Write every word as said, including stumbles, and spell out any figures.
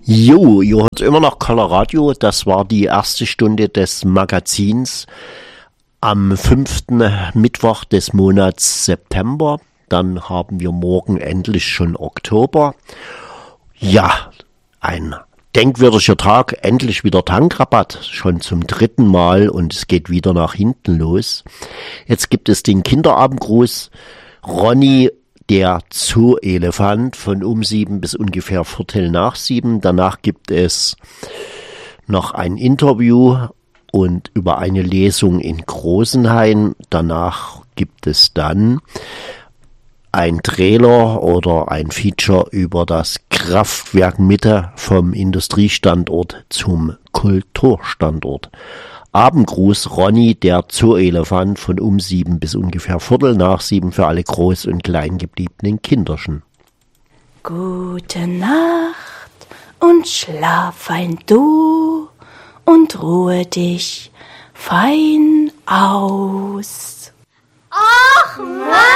Jo, ihr hört immer noch Coloradio. Das war die erste Stunde des Magazins am fünften Mittwoch des Monats September. Dann haben wir morgen endlich schon Oktober. Ja, ein denkwürdiger Tag, endlich wieder Tankrabatt, schon zum dritten Mal und es geht wieder nach hinten los. Jetzt gibt es den Kinderabendgruß. Ronny, der Zoo-Elefant, von um sieben bis ungefähr Viertel nach sieben. Danach gibt es noch ein Interview und über eine Lesung in Großenhain. Danach gibt es dann ein Trailer oder ein Feature über das Kraftwerk Mitte vom Industriestandort zum Kulturstandort. Abendgruß Ronny, der Zoo-Elefant, von um sieben bis ungefähr Viertel nach sieben für alle groß- und kleingebliebenen Kinderchen. Gute Nacht und schlaf fein du und ruhe dich fein aus. Ach, Mann!